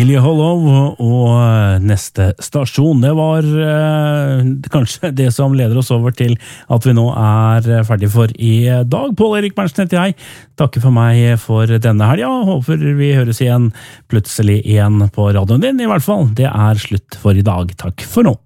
Emilie Hollow og neste stasjon, det var kanskje det som leder oss over til at vi nå ferdig for i dag. Pål Erik Berntsen heter jeg. Takker for meg for denne helga. Håper vi høres igjen plutselig igjen på radioen din. I hvert fall, det slutt for i dag. Takk for nå.